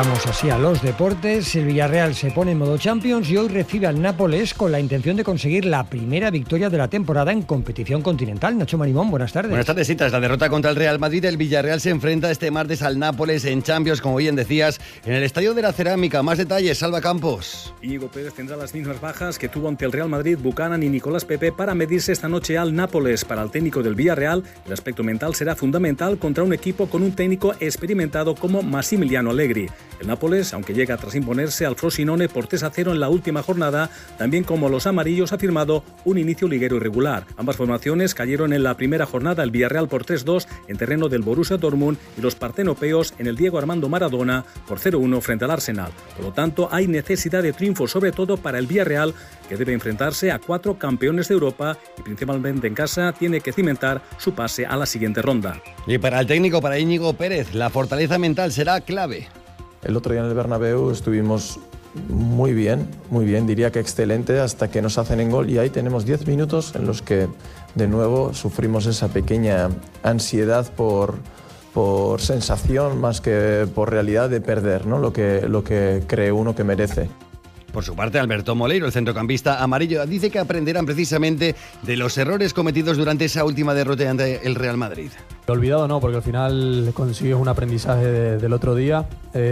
Llegamos así a los deportes. El Villarreal se pone en modo Champions y hoy recibe al Nápoles con la intención de conseguir la primera victoria de la temporada en competición continental. Nacho Marimón, buenas tardes. Buenas tardes, tras la derrota contra el Real Madrid, el Villarreal se enfrenta este martes al Nápoles en Champions, como bien decías, en el Estadio de la Cerámica. Más detalles, Salva Campos. Íñigo Pérez tendrá las mismas bajas que tuvo ante el Real Madrid Buchanan y Nicolás Pepe para medirse esta noche al Nápoles. Para el técnico del Villarreal, el aspecto mental será fundamental contra un equipo con un técnico experimentado como Massimiliano Allegri. El Nápoles, aunque llega tras imponerse al Frosinone por 3-0 en la última jornada, también como los amarillos ha firmado un inicio liguero irregular. Ambas formaciones cayeron en la primera jornada, el Villarreal por 3-2 en terreno del Borussia Dortmund y los partenopeos en el Diego Armando Maradona por 0-1 frente al Arsenal. Por lo tanto, hay necesidad de triunfo, sobre todo para el Villarreal, que debe enfrentarse a 4 campeones de Europa y principalmente en casa tiene que cimentar su pase a la siguiente ronda. Y para el técnico, para Íñigo Pérez, la fortaleza mental será clave. El otro día en el Bernabéu estuvimos muy bien, diría que excelente, hasta que nos hacen en gol y ahí tenemos 10 minutos en los que de nuevo sufrimos esa pequeña ansiedad por sensación más que por realidad de perder, ¿no? Lo que cree uno que merece. Por su parte, Alberto Moleiro, el centrocampista amarillo, dice que aprenderán precisamente de los errores cometidos durante esa última derrota ante el Real Madrid. Olvidado no, porque al final consigues un aprendizaje del otro día,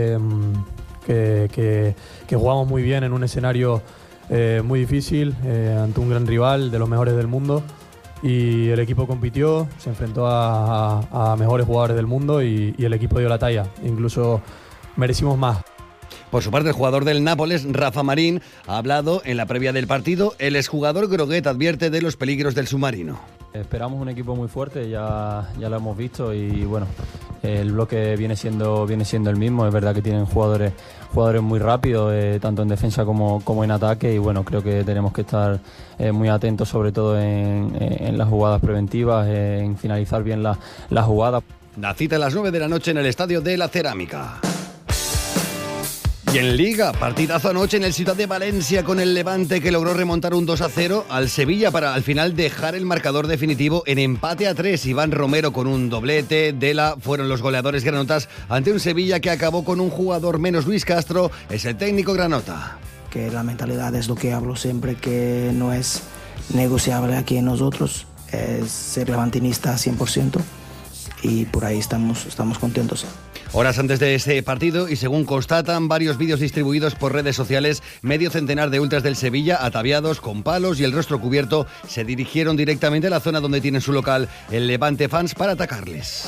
que jugamos muy bien en un escenario muy difícil, ante un gran rival de los mejores del mundo, y el equipo compitió, se enfrentó a mejores jugadores del mundo y el equipo dio la talla, incluso merecimos más. Por su parte, el jugador del Nápoles, Rafa Marín, ha hablado en la previa del partido. El exjugador Groguet advierte de los peligros del submarino. Esperamos un equipo muy fuerte, ya lo hemos visto y bueno, el bloque viene siendo el mismo. Es verdad que tienen jugadores muy rápidos, tanto en defensa como en ataque, y bueno, creo que tenemos que estar muy atentos, sobre todo en las jugadas preventivas, en finalizar bien las jugadas. La cita a las 9 de la noche en el Estadio de la Cerámica. Y en Liga, partidazo anoche en el Ciudad de Valencia con el Levante, que logró remontar un 2-0 al Sevilla para al final dejar el marcador definitivo en empate a 3. Iván Romero con un doblete, Dela fueron los goleadores granotas ante un Sevilla que acabó con un jugador menos. Luis Castro es el técnico granota. Que la mentalidad es lo que hablo siempre, que no es negociable aquí en nosotros, es ser levantinista 100% y por ahí estamos contentos. Horas antes de ese partido, y según constatan varios vídeos distribuidos por redes sociales, medio centenar de ultras del Sevilla, ataviados con palos y el rostro cubierto, se dirigieron directamente a la zona donde tienen su local el Levante Fans para atacarles.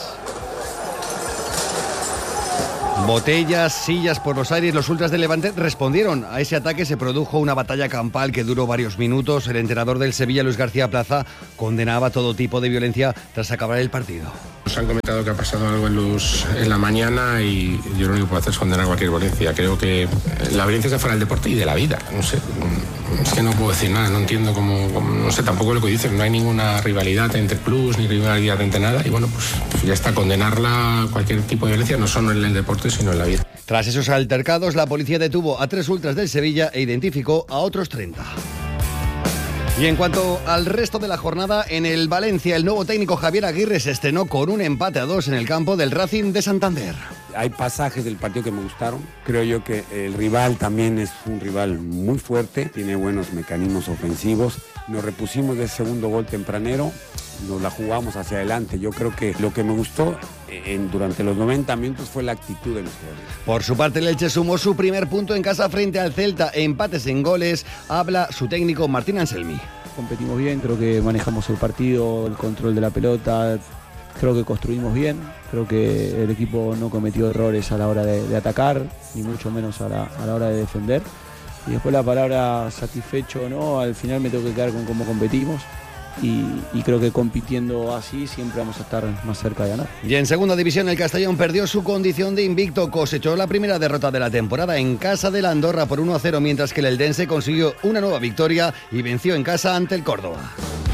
Botellas, sillas por los aires, los ultras del Levante respondieron. A ese ataque se produjo una batalla campal que duró varios minutos. El entrenador del Sevilla, Luis García Plaza, condenaba todo tipo de violencia tras acabar el partido. Nos han comentado que ha pasado algo en la mañana y yo lo único que puedo hacer es condenar cualquier violencia. Creo que la violencia es fuera del deporte y de la vida. No sé, es que no puedo decir nada, no entiendo cómo no sé tampoco lo que dicen. No hay ninguna rivalidad entre clubes ni rivalidad entre nada y bueno, pues ya está, condenarla cualquier tipo de violencia, no solo en el deporte sino en la vida. Tras esos altercados, la policía detuvo a 3 ultras del Sevilla e identificó a otros 30. Y en cuanto al resto de la jornada, en el Valencia, el nuevo técnico Javier Aguirre se estrenó con un empate a 2 en el campo del Racing de Santander. Hay pasajes del partido que me gustaron. Creo yo que el rival también es un rival muy fuerte, tiene buenos mecanismos ofensivos. Nos repusimos del segundo gol tempranero, nos la jugamos hacia adelante. Yo creo que lo que me gustó durante los 90 minutos fue la actitud de los jugadores. Por su parte, el Elche sumó su primer punto en casa frente al Celta. Empates en goles. Habla su técnico Martín Anselmi. Competimos bien, creo que manejamos el partido, el control de la pelota. Creo que construimos bien, creo que el equipo no cometió errores a la hora de atacar, ni mucho menos a la hora de defender. Y después la palabra satisfecho o no, al final me tengo que quedar con cómo competimos. Y creo que compitiendo así siempre vamos a estar más cerca de ganar. Y en segunda división, el Castellón perdió su condición de invicto, cosechó la primera derrota de la temporada en casa de la Andorra por 1-0, mientras que el Eldense consiguió una nueva victoria y venció en casa ante el Córdoba.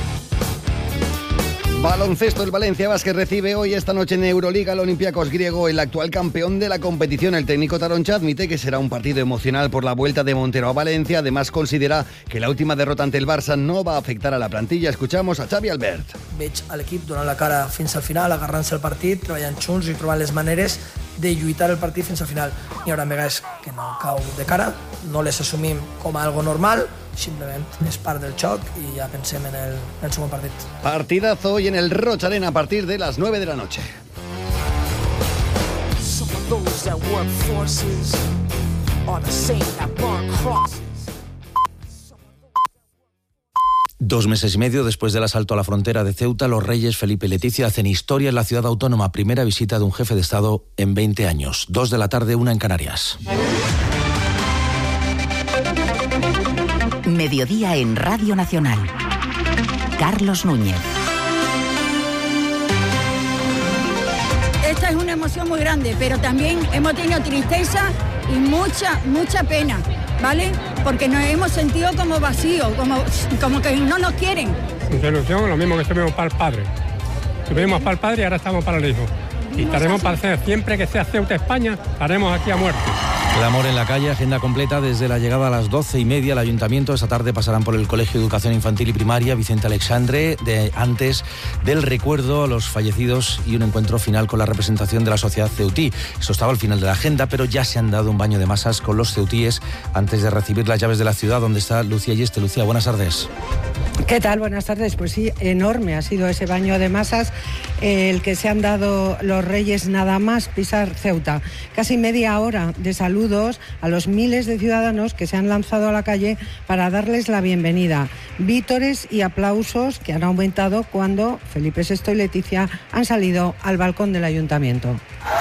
Baloncesto, el Valencia Basket recibe hoy esta noche en Euroliga al Olympiacos griego, el actual campeón de la competición. El técnico Taroncha admite que será un partido emocional por la vuelta de Montero a Valencia. Además, considera que la última derrota ante el Barça no va a afectar a la plantilla. Escuchamos a Xavi Albert. Veig a l'equip donant la cara fins al final, agarrant-se el partit, treballant junts i trobant les maneres de lluitar el partit fins al final. Hi haurà vegades que no cau de cara, no les assumim com a algo normal, simplement és part del xoc i ja pensem en el segon partit. Partidazo hoy en el Roig Arena a partir de las 9 de la noche. 2 meses y medio después del asalto a la frontera de Ceuta, los reyes Felipe y Leticia hacen historia en la ciudad autónoma. Primera visita de un jefe de Estado en 20 años. 2 de la tarde, 1 en Canarias. Mediodía en Radio Nacional. Carlos Núñez. Esta es una emoción muy grande, pero también hemos tenido tristeza y mucha pena, ¿vale? Porque nos hemos sentido como vacíos, como que no nos quieren. Nuestra ilusión, lo mismo que estuvimos para el padre. Estuvimos para el padre y ahora estamos para el hijo. Y estaremos para hacer, siempre que sea Ceuta España, estaremos aquí a muerte. Clamor en la calle, agenda completa desde la llegada a las 12:30 al Ayuntamiento. Esta tarde pasarán por el Colegio de Educación Infantil y Primaria Vicente Alexandre, antes del recuerdo a los fallecidos y un encuentro final con la representación de la sociedad ceutí. Eso estaba al final de la agenda, pero ya se han dado un baño de masas con los ceutíes antes de recibir las llaves de la ciudad, donde está Lucía Yeste. Lucía, buenas tardes. ¿Qué tal? Buenas tardes. Pues sí, enorme ha sido ese baño de masas el que se han dado los reyes nada más pisar Ceuta. Casi media hora de saludos a los miles de ciudadanos que se han lanzado a la calle para darles la bienvenida. Vítores y aplausos que han aumentado cuando Felipe VI y Leticia han salido al balcón del Ayuntamiento.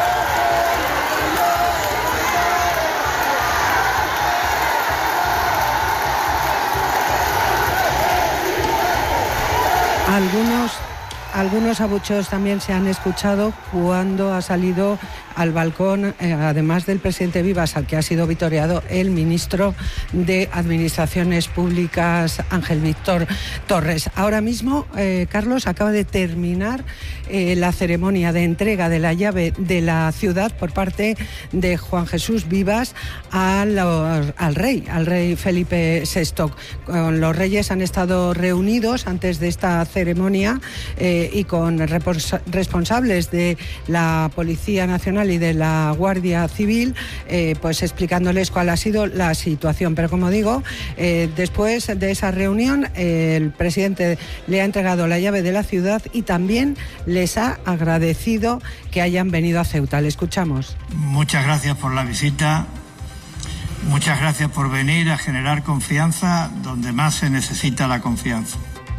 Algunos abucheos también se han escuchado cuando ha salido al balcón, además del presidente Vivas, al que ha sido vitoreado el ministro de Administraciones Públicas, Ángel Víctor Torres. Ahora mismo, Carlos, acaba de terminar la ceremonia de entrega de la llave de la ciudad por parte de Juan Jesús Vivas al rey Felipe VI. Los reyes han estado reunidos antes de esta ceremonia y con responsables de la Policía Nacional y de la Guardia Civil, pues explicándoles cuál ha sido la situación. Pero como digo, después de esa reunión, el presidente le ha entregado la llave de la ciudad y también les ha agradecido que hayan venido a Ceuta. Le escuchamos. Muchas gracias por la visita. Muchas gracias por venir a generar confianza donde más se necesita la confianza.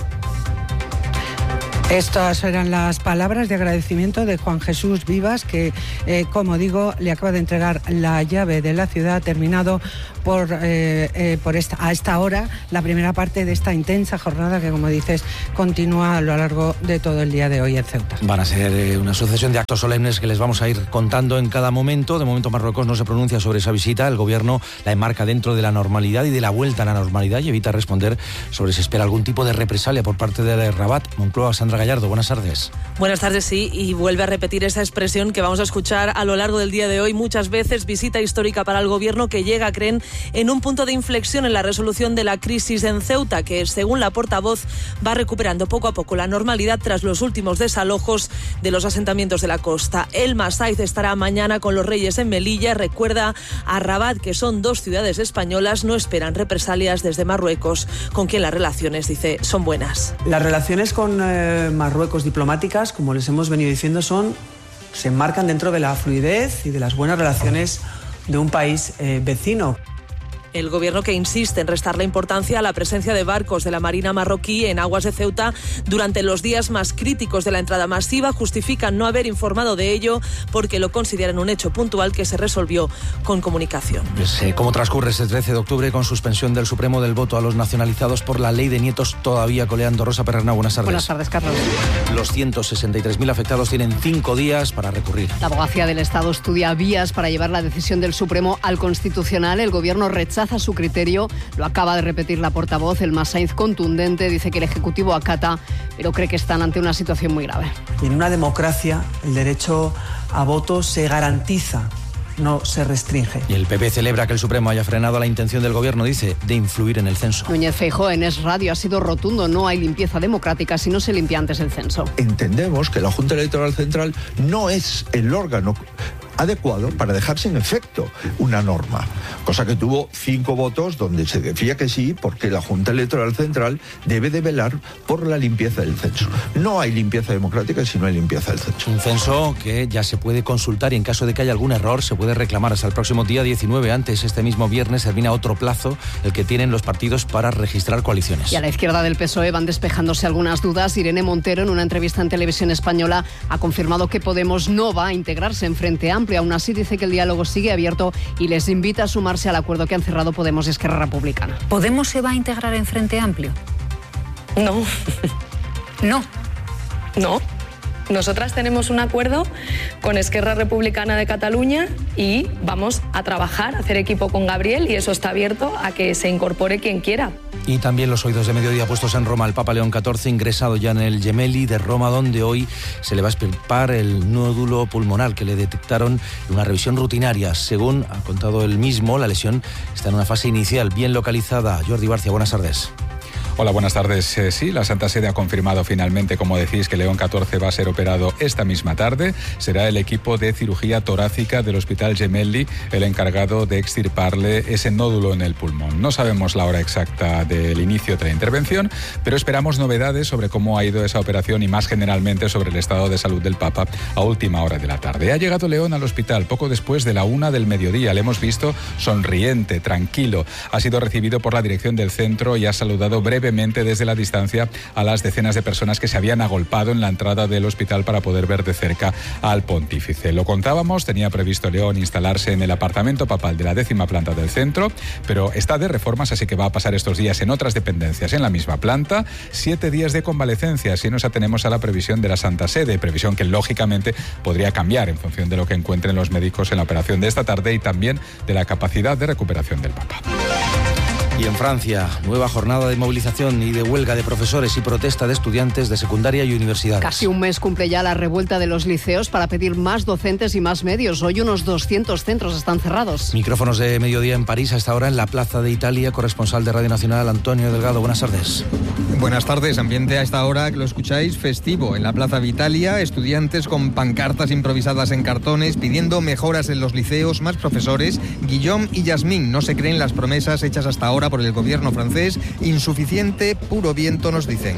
Estas eran las palabras de agradecimiento de Juan Jesús Vivas, que, como digo, le acaba de entregar la llave de la ciudad. Ha terminado a esta hora la primera parte de esta intensa jornada que, como dices, continúa a lo largo de todo el día de hoy en Ceuta. Van a ser una sucesión de actos solemnes que les vamos a ir contando en cada momento. De momento Marruecos no se pronuncia sobre esa visita. El gobierno la enmarca dentro de la normalidad y de la vuelta a la normalidad y evita responder sobre si espera algún tipo de represalia por parte de Rabat. Moncloa, Sandra Gallardo, buenas tardes. Buenas tardes, sí, y vuelve a repetir esa expresión que vamos a escuchar a lo largo del día de hoy muchas veces. Visita histórica para el gobierno que llega, creen, en un punto de inflexión en la resolución de la crisis en Ceuta, que según la portavoz va recuperando poco a poco la normalidad tras los últimos desalojos de los asentamientos de la costa. El Masaiz estará mañana con los reyes en Melilla. Recuerda a Rabat que son 2 ciudades españolas, no esperan represalias desde Marruecos, con quien las relaciones, dice, son buenas. Las relaciones con Marruecos diplomáticas, como les hemos venido diciendo, se enmarcan dentro de la fluidez y de las buenas relaciones de un país vecino. El gobierno que insiste en restarle importancia a la presencia de barcos de la Marina marroquí en aguas de Ceuta durante los días más críticos de la entrada masiva justifican no haber informado de ello porque lo consideran un hecho puntual que se resolvió con comunicación. ¿Cómo transcurre este 13 de octubre con suspensión del Supremo del voto a los nacionalizados por la ley de nietos todavía coleando? Rosa Perrernau, buenas tardes. Buenas tardes, Carlos. Los 163.000 afectados tienen 5 días para recurrir. La Abogacía del Estado estudia vías para llevar la decisión del Supremo al Constitucional. El gobierno rechaza su criterio, lo acaba de repetir la portavoz. El Masaiz, contundente, dice que el Ejecutivo acata, pero cree que están ante una situación muy grave. Y en una democracia el derecho a voto se garantiza, no se restringe. Y el PP celebra que el Supremo haya frenado la intención del gobierno, dice, de influir en el censo. Núñez Feijóo en Es Radio ha sido rotundo: no hay limpieza democrática si no se limpia antes el censo. Entendemos que la Junta Electoral Central no es el órgano adecuado para dejar sin efecto una norma, cosa que tuvo 5 votos donde se decía que sí, porque la Junta Electoral Central debe de velar por la limpieza del censo. No hay limpieza democrática si no hay limpieza del censo. Un censo que ya se puede consultar y en caso de que haya algún error se puede reclamar hasta el próximo día 19. Antes, este mismo viernes, termina otro plazo, el que tienen los partidos para registrar coaliciones. Y a la izquierda del PSOE van despejándose algunas dudas. Irene Montero, en una entrevista en Televisión Española, ha confirmado que Podemos no va a integrarse en Frente Amplio. Aún así, dice que el diálogo sigue abierto y les invita a sumarse al acuerdo que han cerrado Podemos y Esquerra Republicana. ¿Podemos se va a integrar en Frente Amplio? No. No. Nosotras tenemos un acuerdo con Esquerra Republicana de Cataluña y vamos a trabajar, a hacer equipo con Gabriel, y eso está abierto a que se incorpore quien quiera. Y también los oídos de mediodía puestos en Roma. El Papa León XIV ingresado ya en el Gemelli de Roma, donde hoy se le va a extirpar el nódulo pulmonar que le detectaron en una revisión rutinaria. Según ha contado él mismo, la lesión está en una fase inicial bien localizada. Jordi Barcia, buenas tardes. Hola, buenas tardes. Sí, la Santa Sede ha confirmado finalmente, como decís, que León XIV va a ser operado esta misma tarde. Será el equipo de cirugía torácica del Hospital Gemelli el encargado de extirparle ese nódulo en el pulmón. No sabemos la hora exacta del inicio de la intervención, pero esperamos novedades sobre cómo ha ido esa operación y más generalmente sobre el estado de salud del Papa a última hora de la tarde. Ha llegado León al hospital poco después de la 1 del mediodía. Le hemos visto sonriente, tranquilo. Ha sido recibido por la dirección del centro y ha saludado brevemente desde la distancia a las decenas de personas que se habían agolpado en la entrada del hospital para poder ver de cerca al pontífice. Lo contábamos, tenía previsto León instalarse en el apartamento papal de la 10ª planta del centro, pero está de reformas, así que va a pasar estos días en otras dependencias en la misma planta. 7 días de convalecencia, si nos atenemos a la previsión de la Santa Sede, previsión que lógicamente podría cambiar en función de lo que encuentren los médicos en la operación de esta tarde y también de la capacidad de recuperación del Papa. Y en Francia, nueva jornada de movilización y de huelga de profesores y protesta de estudiantes de secundaria y universidades. Casi un mes cumple ya la revuelta de los liceos para pedir más docentes y más medios. Hoy unos 200 centros están cerrados. Micrófonos de mediodía en París, a esta hora en la Plaza de Italia, corresponsal de Radio Nacional, Antonio Delgado. Buenas tardes. Buenas tardes, ambiente a esta hora que lo escucháis festivo. En la Plaza de Italia, estudiantes con pancartas improvisadas en cartones pidiendo mejoras en los liceos, más profesores. Guillaume y Yasmín no se creen las promesas hechas hasta ahora por el gobierno francés. Insuficiente, puro viento, nos dicen.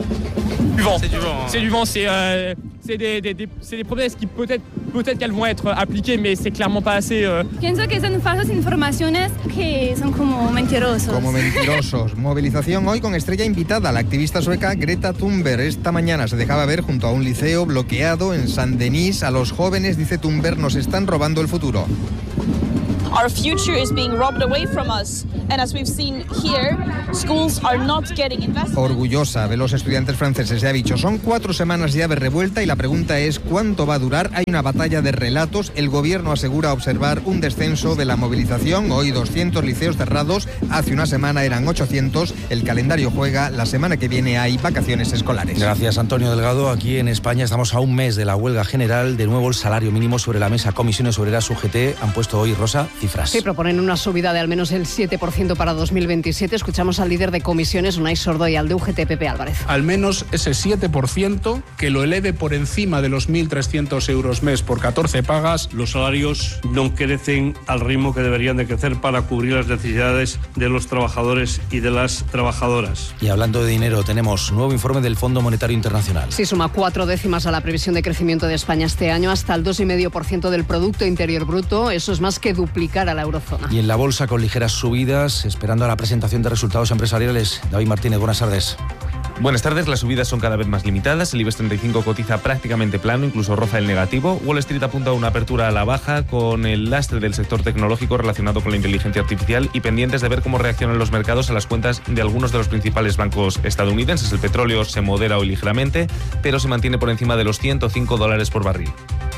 C'est du vent, c'est des promesas que peut-être qu'elles vont être appliquées, mais c'est clairement pas assez. Pienso que son falsas informaciones que son como mentirosos. Como mentirosos. Movilización hoy con estrella invitada, la activista sueca Greta Thunberg. Esta mañana se dejaba ver junto a un liceo bloqueado en Saint-Denis. A los jóvenes, dice Thunberg, nos están robando el futuro. Our future is being robbed away from us, and as we've seen here, schools are not getting invested. Orgullosa de los estudiantes franceses, ya ha dicho, son 4 semanas ya de revuelta y la pregunta es ¿cuánto va a durar? Hay una batalla de relatos, el gobierno asegura observar un descenso de la movilización, hoy 200 liceos cerrados, hace una semana eran 800, el calendario juega, la semana que viene hay vacaciones escolares. Gracias, Antonio Delgado. Aquí en España estamos a un mes de la huelga general, de nuevo el salario mínimo sobre la mesa. Comisiones Obreras UGT han puesto hoy, Rosa, cifras. Sí, proponen una subida de al menos el 7% para 2027. Escuchamos al líder de comisiones, Unai Sordo, y al de UGT, Pepe Álvarez. Al menos ese 7% que lo eleve por encima de los 1.300 euros mes por 14 pagas. Los salarios no crecen al ritmo que deberían de crecer para cubrir las necesidades de los trabajadores y de las trabajadoras. Y hablando de dinero, tenemos nuevo informe del Fondo Monetario Internacional. Sí, suma 4 décimas a la previsión de crecimiento de España este año, hasta el 2,5% del Producto Interior Bruto. Eso es más que duplicar a la eurozona. Y en la bolsa con ligeras subidas, esperando a la presentación de resultados empresariales. David Martínez, buenas tardes. Buenas tardes, las subidas son cada vez más limitadas, el IBEX 35 cotiza prácticamente plano, incluso roza el negativo. Wall Street apunta a una apertura a la baja con el lastre del sector tecnológico relacionado con la inteligencia artificial y pendientes de ver cómo reaccionan los mercados a las cuentas de algunos de los principales bancos estadounidenses. El petróleo se modera hoy ligeramente, pero se mantiene por encima de los $105 por barril.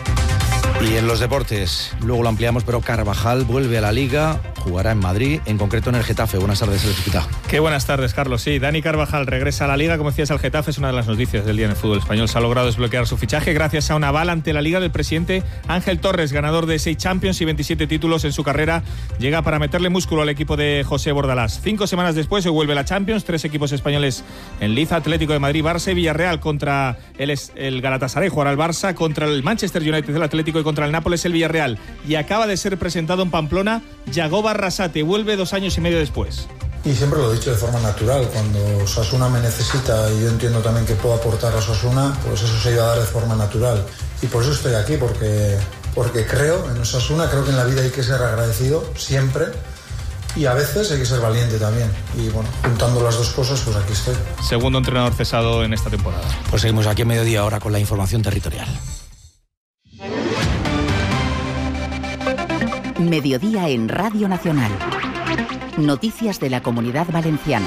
Y en los deportes, luego lo ampliamos, pero Carvajal vuelve a la Liga, jugará en Madrid, en concreto en el Getafe. Buenas tardes, El Chiquita. Qué buenas tardes, Carlos. Sí, Dani Carvajal regresa a la Liga, como decías, al Getafe. Es una de las noticias del día en el fútbol español. Se ha logrado desbloquear su fichaje gracias a un aval ante la Liga del presidente Ángel Torres, ganador de 6 Champions y 27 títulos en su carrera. Llega para meterle músculo al equipo de José Bordalás. 5 semanas después se vuelve la Champions, 3 equipos españoles en liza: Atlético de Madrid, Barça y Villarreal. Contra el Galatasaray jugará el Barça, contra el Manchester United, el Atlético, y contra contra el Nápoles el Villarreal. Y acaba de ser presentado en Pamplona Yagoba Arrasate, vuelve 2 años y medio después. Y siempre lo he dicho de forma natural, cuando Osasuna me necesita y yo entiendo también que puedo aportar a Osasuna, pues eso se iba a dar de forma natural. Y por eso estoy aquí, porque creo en Osasuna, creo que en la vida hay que ser agradecido siempre y a veces hay que ser valiente también. Y bueno, juntando las dos cosas, pues aquí estoy. Segundo entrenador cesado en esta temporada. Pues seguimos aquí a mediodía ahora con la información territorial. Mediodía en Radio Nacional. Noticias de la Comunidad Valenciana.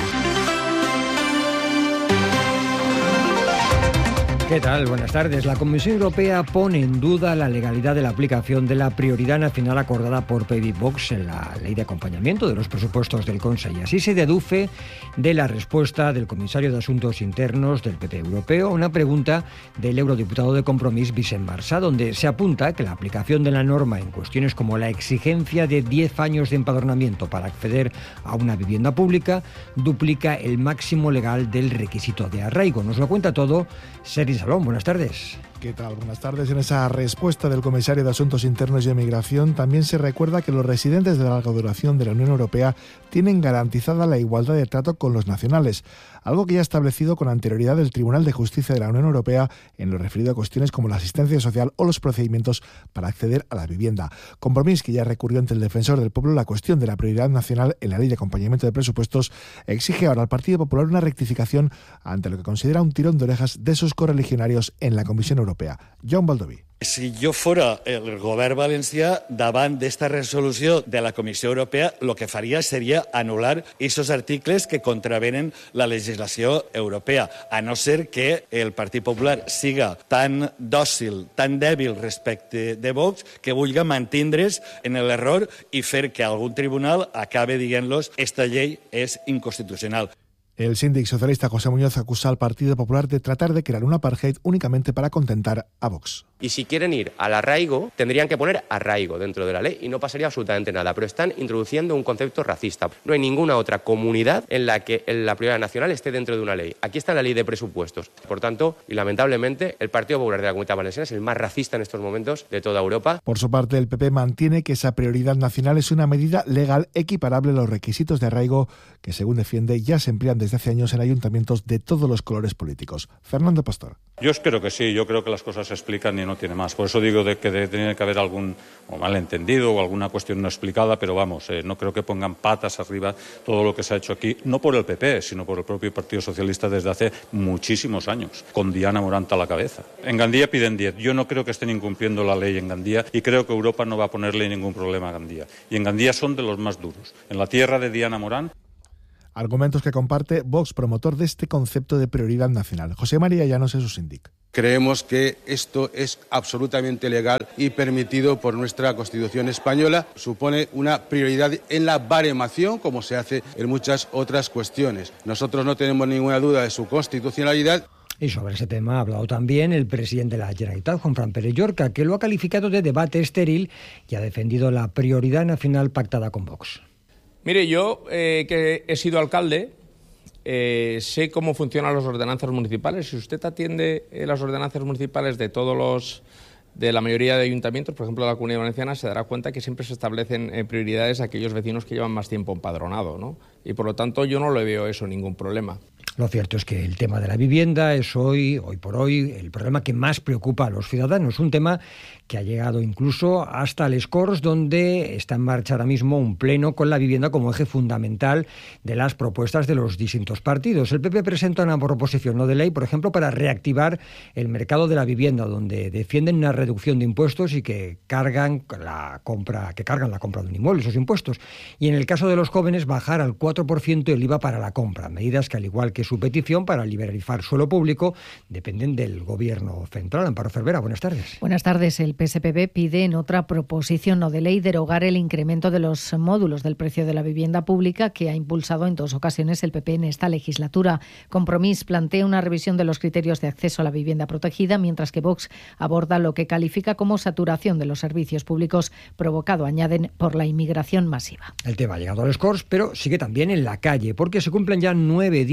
¿Qué tal? Buenas tardes. La Comisión Europea pone en duda la legalidad de la aplicación de la prioridad nacional acordada por PP y Vox en la ley de acompañamiento de los presupuestos del Consejo. Así se deduce de la respuesta del comisario de Asuntos Internos del PP europeo a una pregunta del eurodiputado de Compromís, Vicent Marsá, donde se apunta que la aplicación de la norma en cuestiones como la exigencia de 10 años de empadronamiento para acceder a una vivienda pública duplica el máximo legal del requisito de arraigo. Nos lo cuenta todo Sergi Salón, buenas tardes. ¿Qué tal? Buenas tardes. En esa respuesta del comisario de Asuntos Internos y Emigración también se recuerda que los residentes de larga duración de la Unión Europea tienen garantizada la igualdad de trato con los nacionales, algo que ya ha establecido con anterioridad el Tribunal de Justicia de la Unión Europea en lo referido a cuestiones como la asistencia social o los procedimientos para acceder a la vivienda. Compromís, que ya recurrió ante el Defensor del Pueblo la cuestión de la prioridad nacional en la Ley de Acompañamiento de Presupuestos, exige ahora al Partido Popular una rectificación ante lo que considera un tirón de orejas de sus correligionarios en la Comisión Europea. Joan Baldoví. Si yo fuera el govern valencià, davant d'esta resolució de la Comissió Europea, lo que faria seria anul·lar esos articles que contravenen la legislació europea, a no ser que el Partit Popular siga tan dòcil, tan dèbil respecte de Vox, que vulga mantindre's en l'error i fer que algun tribunal acabe dient-los esta llei és inconstitucional. El síndic socialista José Muñoz acusa al Partido Popular de tratar de crear un apartheid únicamente para contentar a Vox. Y si quieren ir al arraigo, tendrían que poner arraigo dentro de la ley y no pasaría absolutamente nada. Pero están introduciendo un concepto racista. No hay ninguna otra comunidad en la que la prioridad nacional esté dentro de una ley. Aquí está la ley de presupuestos. Por tanto, y lamentablemente, el Partido Popular de la Comunidad Valenciana es el más racista en estos momentos de toda Europa. Por su parte, el PP mantiene que esa prioridad nacional es una medida legal equiparable a los requisitos de arraigo que, según defiende, ya se emplean desde hace años en ayuntamientos de todos los colores políticos. Fernando Pastor. Yo espero que sí, yo creo que las cosas se explican y no tiene más. Por eso digo de que tiene que haber algún malentendido o alguna cuestión no explicada, pero vamos, no creo que pongan patas arriba todo lo que se ha hecho aquí, no por el PP, sino por el propio Partido Socialista desde hace muchísimos años, con Diana Morant a la cabeza. En Gandía piden 10. Yo no creo que estén incumpliendo la ley en Gandía y creo que Europa no va a ponerle ningún problema a Gandía. Y en Gandía son de los más duros. En la tierra de Diana Morant. Argumentos que comparte Vox, promotor de este concepto de prioridad nacional. José María Llanos es su síndic. Creemos que esto es absolutamente legal y permitido por nuestra Constitución española. Supone una prioridad en la baremación, como se hace en muchas otras cuestiones. Nosotros no tenemos ninguna duda de su constitucionalidad. Y sobre ese tema ha hablado también el presidente de la Generalitat, Juanfran Pérez Llorca, que lo ha calificado de debate estéril y ha defendido la prioridad nacional pactada con Vox. Mire, yo que he sido alcalde, sé cómo funcionan las ordenanzas municipales. Si usted atiende las ordenanzas municipales de la mayoría de ayuntamientos, por ejemplo de la Comunidad Valenciana, se dará cuenta que siempre se establecen prioridades a aquellos vecinos que llevan más tiempo empadronados, ¿no? Y por lo tanto yo no le veo eso ningún problema. Lo cierto es que el tema de la vivienda es hoy por hoy, el problema que más preocupa a los ciudadanos. Un tema que ha llegado incluso hasta Les Corts, donde está en marcha ahora mismo un pleno con la vivienda como eje fundamental de las propuestas de los distintos partidos. El PP presenta una proposición no de ley, por ejemplo, para reactivar el mercado de la vivienda, donde defienden una reducción de impuestos y que cargan la compra de un inmueble, esos impuestos. Y en el caso de los jóvenes, bajar al 4% el IVA para la compra. Medidas que, al igual que su petición para liberalizar suelo público, dependen del Gobierno central. Amparo Cervera, buenas tardes. Buenas tardes. El PSPB pide en otra proposición no de ley derogar el incremento de los módulos del precio de la vivienda pública que ha impulsado en 2 ocasiones el PP en esta legislatura. Compromís plantea una revisión de los criterios de acceso a la vivienda protegida, mientras que Vox aborda lo que califica como saturación de los servicios públicos provocado, añaden, por la inmigración masiva. El tema ha llegado a Les Corts, pero sigue también en la calle, porque se cumplen ya 9 días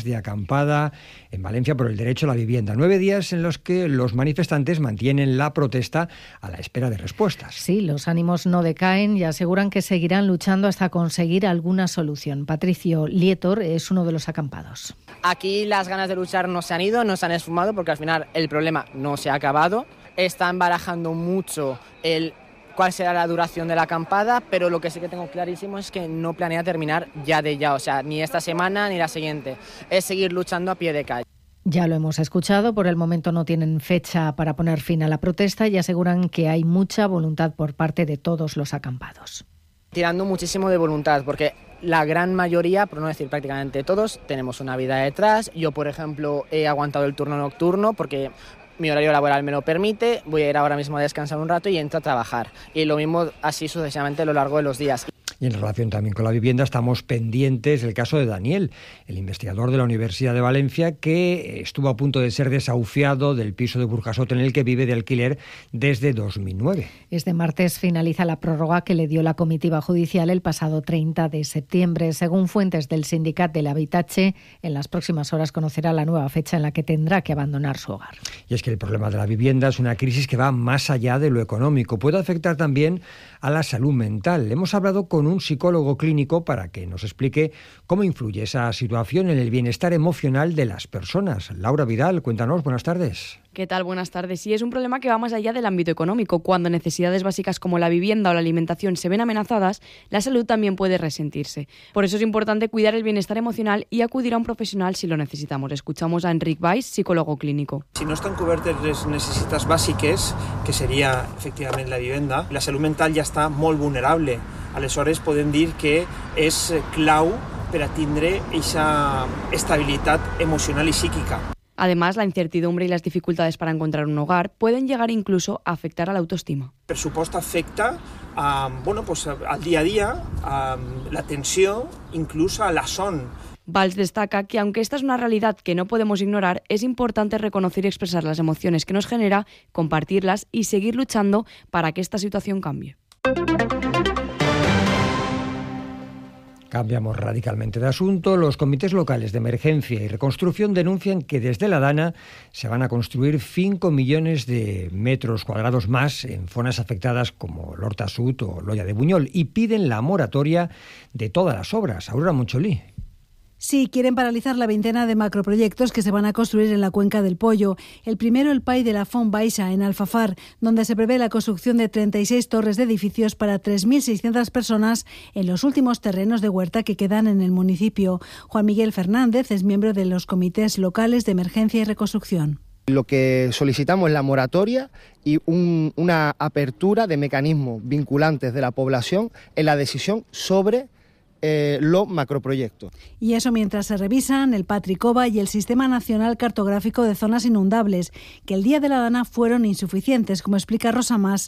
de acampada en Valencia por el derecho a la vivienda. 9 días en los que los manifestantes mantienen la protesta a la espera de respuestas. Sí, los ánimos no decaen y aseguran que seguirán luchando hasta conseguir alguna solución. Patricio Lietor es uno de los acampados. Aquí las ganas de luchar no se han ido, no se han esfumado, porque al final el problema no se ha acabado. Están barajando mucho cuál será la duración de la acampada, pero lo que sí que tengo clarísimo es que no planea terminar ya, o sea, ni esta semana ni la siguiente. Es seguir luchando a pie de calle. Ya lo hemos escuchado, por el momento no tienen fecha para poner fin a la protesta y aseguran que hay mucha voluntad por parte de todos los acampados. Tirando muchísimo de voluntad, porque la gran mayoría, por no decir prácticamente todos, tenemos una vida detrás. Yo, por ejemplo, he aguantado el turno nocturno porque mi horario laboral me lo permite, voy a ir ahora mismo a descansar un rato y entro a trabajar. Y lo mismo así sucesivamente a lo largo de los días. Y en relación también con la vivienda estamos pendientes del caso de Daniel, el investigador de la Universidad de Valencia que estuvo a punto de ser desahuciado del piso de Burjasot en el que vive de alquiler desde 2009. Este martes finaliza la prórroga que le dio la comitiva judicial el pasado 30 de septiembre. Según fuentes del Sindicat del Habitatge, en las próximas horas conocerá la nueva fecha en la que tendrá que abandonar su hogar. Y es que el problema de la vivienda es una crisis que va más allá de lo económico. Puede afectar también a la salud mental. Hemos hablado con un psicólogo clínico para que nos explique cómo influye esa situación en el bienestar emocional de las personas. Laura Vidal, cuéntanos, buenas tardes. ¿Qué tal? Buenas tardes. Sí, es un problema que va más allá del ámbito económico. Cuando necesidades básicas como la vivienda o la alimentación se ven amenazadas, la salud también puede resentirse. Por eso es importante cuidar el bienestar emocional y acudir a un profesional si lo necesitamos. Escuchamos a Enric Valls, psicólogo clínico. Si no estan cobertes les necessitats bàsiques, que seria efectivament la vivenda, la salut mental ja està molt vulnerable. Aleshores podem dir que és clau per a tindre aquesta estabilitat emocional i psíquica. Además, la incertidumbre y las dificultades para encontrar un hogar pueden llegar incluso a afectar a la autoestima. Per supost afecta al día a día, la tensió, inclús a la son. Valls destaca que aunque esta es una realidad que no podemos ignorar, es importante reconocer y expresar las emociones que nos genera, compartirlas y seguir luchando para que esta situación cambie. Cambiamos radicalmente de asunto. Los comités locales de emergencia y reconstrucción denuncian que desde la Dana se van a construir 5 millones de metros cuadrados más en zonas afectadas como l'Horta Sud o l'Olla de Buñol y piden la moratoria de todas las obras. Aurora Moncholí. Sí, quieren paralizar la veintena de macroproyectos que se van a construir en la Cuenca del Pollo. El primero, el PAI de la Font Baixa, en Alfafar, donde se prevé la construcción de 36 torres de edificios para 3.600 personas en los últimos terrenos de huerta que quedan en el municipio. Juan Miguel Fernández es miembro de los comités locales de emergencia y reconstrucción. Lo que solicitamos es la moratoria y una apertura de mecanismos vinculantes de la población en la decisión sobre los macroproyectos. Y eso mientras se revisan el Patricova y el Sistema Nacional Cartográfico de Zonas Inundables, que el día de la Dana fueron insuficientes, como explica Rosa Mas,